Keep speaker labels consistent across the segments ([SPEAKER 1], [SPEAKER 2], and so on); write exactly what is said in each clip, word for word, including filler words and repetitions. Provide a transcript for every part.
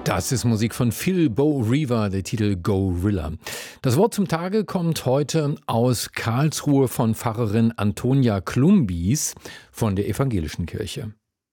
[SPEAKER 1] Das ist Musik von Phil Bo Reaver, der Titel Gorilla. Das Wort zum Tage kommt heute aus Karlsruhe von Pfarrerin Antonia Klumbis von der Evangelischen Kirche.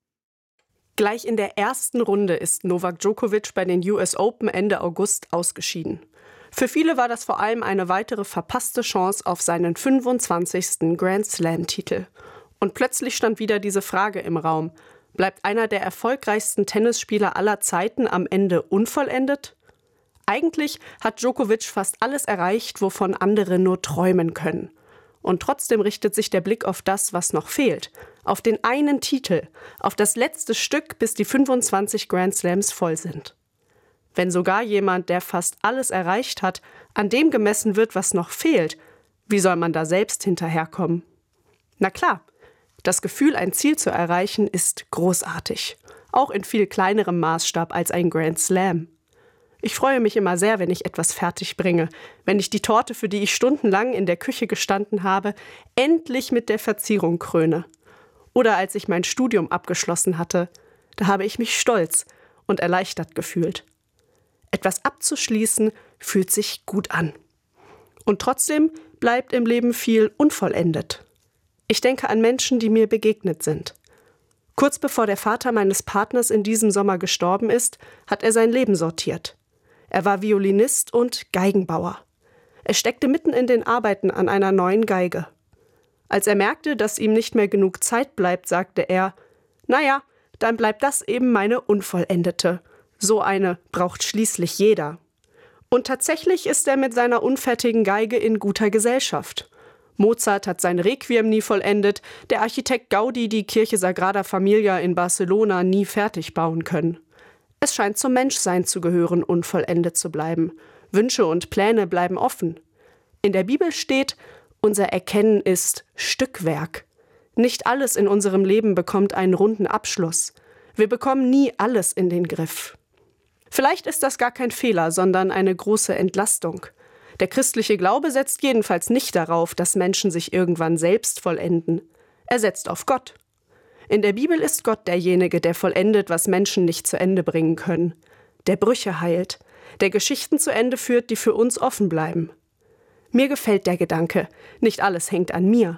[SPEAKER 2] Gleich in der ersten Runde ist Novak Djokovic bei den U S Open Ende August ausgeschieden. Für viele war das vor allem eine weitere verpasste Chance auf seinen fünfundzwanzigsten Grand Slam-Titel. Und plötzlich stand wieder diese Frage im Raum: Bleibt einer der erfolgreichsten Tennisspieler aller Zeiten am Ende unvollendet? Eigentlich hat Djokovic fast alles erreicht, wovon andere nur träumen können. Und trotzdem richtet sich der Blick auf das, was noch fehlt. Auf den einen Titel, auf das letzte Stück, bis die fünfundzwanzig Grand Slams voll sind. Wenn sogar jemand, der fast alles erreicht hat, an dem gemessen wird, was noch fehlt, wie soll man da selbst hinterherkommen? Na klar, das Gefühl, ein Ziel zu erreichen, ist großartig. Auch in viel kleinerem Maßstab als ein Grand Slam. Ich freue mich immer sehr, wenn ich etwas fertig bringe, wenn ich die Torte, für die ich stundenlang in der Küche gestanden habe, endlich mit der Verzierung kröne. Oder als ich mein Studium abgeschlossen hatte, da habe ich mich stolz und erleichtert gefühlt. Etwas abzuschließen fühlt sich gut an. Und trotzdem bleibt im Leben viel unvollendet. Ich denke an Menschen, die mir begegnet sind. Kurz bevor der Vater meines Partners in diesem Sommer gestorben ist, hat er sein Leben sortiert. Er war Violinist und Geigenbauer. Er steckte mitten in den Arbeiten an einer neuen Geige. Als er merkte, dass ihm nicht mehr genug Zeit bleibt, sagte er: Naja, dann bleibt das eben meine unvollendete. So eine braucht schließlich jeder. Und tatsächlich ist er mit seiner unfertigen Geige in guter Gesellschaft. Mozart hat sein Requiem nie vollendet, der Architekt Gaudi die Kirche Sagrada Familia in Barcelona nie fertig bauen können. Es scheint zum Menschsein zu gehören, unvollendet zu bleiben. Wünsche und Pläne bleiben offen. In der Bibel steht: Unser Erkennen ist Stückwerk. Nicht alles in unserem Leben bekommt einen runden Abschluss. Wir bekommen nie alles in den Griff. Vielleicht ist das gar kein Fehler, sondern eine große Entlastung. Der christliche Glaube setzt jedenfalls nicht darauf, dass Menschen sich irgendwann selbst vollenden. Er setzt auf Gott. In der Bibel ist Gott derjenige, der vollendet, was Menschen nicht zu Ende bringen können. Der Brüche heilt, der Geschichten zu Ende führt, die für uns offen bleiben. Mir gefällt der Gedanke, nicht alles hängt an mir.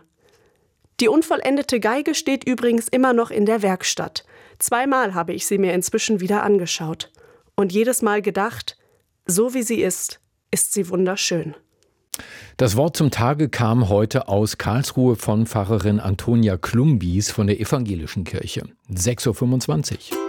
[SPEAKER 2] Die unvollendete Geige steht übrigens immer noch in der Werkstatt. Zweimal habe ich sie mir inzwischen wieder angeschaut. Und jedes Mal gedacht, so wie sie ist, ist sie wunderschön.
[SPEAKER 1] Das Wort zum Tage kam heute aus Karlsruhe von Pfarrerin Antonia Klumbis von der Evangelischen Kirche. sechs Uhr fünfundzwanzig.